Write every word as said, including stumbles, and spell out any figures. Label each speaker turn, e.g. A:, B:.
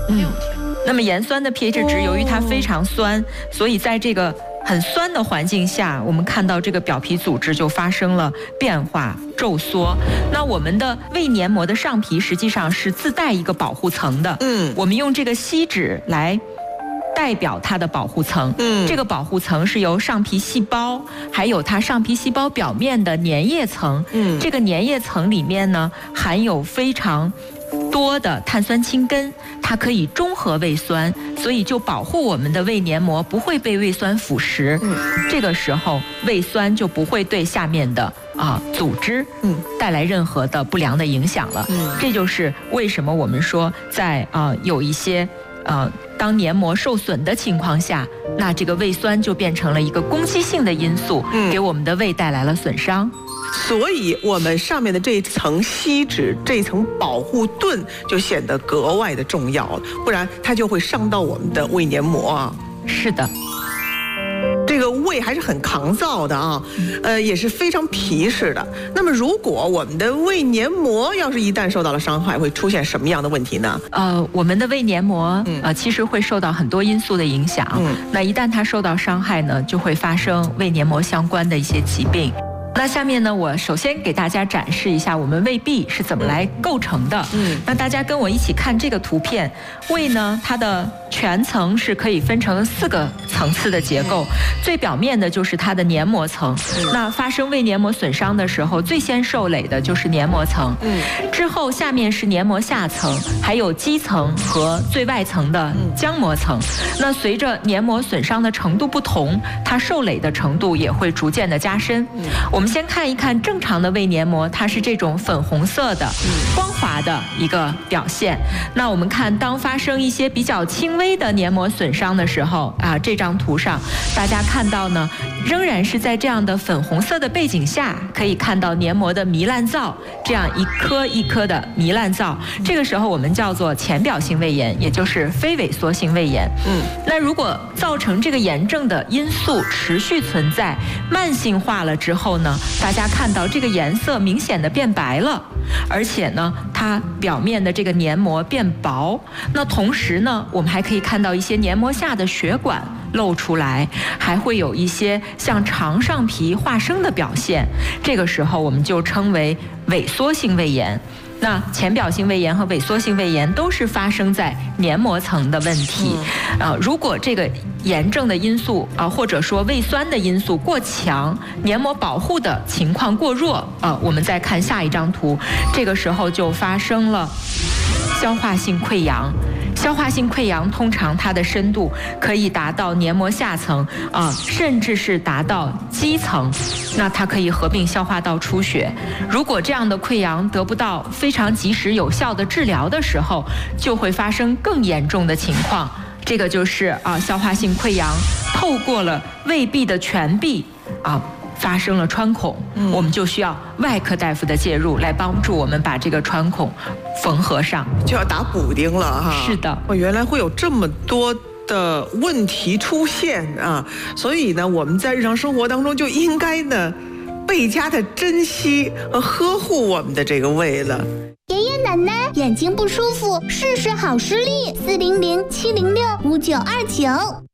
A: 嗯，那么盐酸的 pH 值，由于它非常酸，所以在这个很酸的环境下，我们看到这个表皮组织就发生了变化、皱缩。那我们的胃黏膜的上皮实际上是自带一个保护层的。嗯，我们用这个锡纸来代表它的保护层。嗯，这个保护层是由上皮细胞，还有它上皮细胞表面的粘液层。嗯，这个粘液层里面呢，含有非常多的碳酸氢根，它可以中和胃酸，所以就保护我们的胃黏膜不会被胃酸腐蚀。嗯，这个时候胃酸就不会对下面的啊组织嗯带来任何的不良的影响了。嗯，这就是为什么我们说在啊有一些呃当黏膜受损的情况下，那这个胃酸就变成了一个攻击性的因素，嗯，给我们的胃带来了损伤。
B: 所以我们上面的这一层锡纸，这一层保护盾就显得格外的重要，不然它就会伤到我们的胃黏膜啊。
A: 是的，
B: 这个胃还是很抗造的啊，呃，也是非常皮实的。那么，如果我们的胃黏膜要是一旦受到了伤害，会出现什么样的问题呢？
A: 呃，我们的胃黏膜呃其实会受到很多因素的影响。嗯，那一旦它受到伤害呢，就会发生胃黏膜相关的一些疾病。那下面呢，我首先给大家展示一下我们胃壁是怎么来构成的。嗯，那大家跟我一起看这个图片，胃呢，它的全层是可以分成四个层次的结构，最表面的就是它的黏膜层。那发生胃黏膜损伤的时候，最先受累的就是黏膜层。嗯，之后下面是黏膜下层，还有基层和最外层的浆膜层。那随着黏膜损伤的程度不同，它受累的程度也会逐渐的加深。我们先看一看正常的胃黏膜，它是这种粉红色的、光滑的一个表现。那我们看，当发生一些比较轻微的黏膜损伤的时候啊，这张图上大家看到呢，仍然是在这样的粉红色的背景下，可以看到黏膜的糜烂灶，这样一颗一颗的糜烂灶。这个时候我们叫做浅表性胃炎，也就是非萎缩性胃炎。嗯，那如果造成这个炎症的因素持续存在，慢性化了之后呢，大家看到这个颜色明显的变白了，而且呢，它表面的这个黏膜变薄。那同时呢，我们还可以看到一些黏膜下的血管露出来，还会有一些像肠上皮化生的表现。这个时候我们就称为萎缩性胃炎。那浅表性胃炎和萎缩性胃炎都是发生在黏膜层的问题。啊，如果这个炎症的因素啊，或者说胃酸的因素过强，黏膜保护的情况过弱啊，我们再看下一张图，这个时候就发生了消化性溃疡。消化性溃疡通常它的深度可以达到黏膜下层啊，甚至是达到基层，那它可以合并消化道出血。如果这样的溃疡得不到非常及时有效的治疗的时候，就会发生更严重的情况。这个就是啊，消化性溃疡透过了胃壁的全壁啊，发生了穿孔，嗯，我们就需要外科大夫的介入来帮助我们把这个穿孔缝合上，
B: 就要打补丁了哈。
A: 是的，
B: 我原来会有这么多的问题出现啊，所以呢，我们在日常生活当中就应该呢，倍加的珍惜和呵护我们的这个胃了。
C: 爷爷奶奶，眼睛不舒服，试试好视力，四零零七零六五九二九。